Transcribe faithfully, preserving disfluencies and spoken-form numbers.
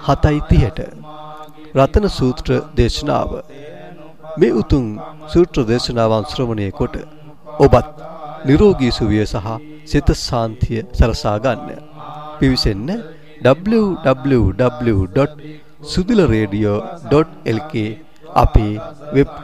හතයි තිහට රතන සූත්‍ර දේශනාව. මේ උතුම් සූත්‍ර දේශනාවන් ශ්‍රවණය කොට ඔබත් නිරෝගී සුවය සහ සිත ශාන්තිය සලසා ගන්න. පිවිසෙන්න w w w dot sudila radio dot l k අපේ වෙබ්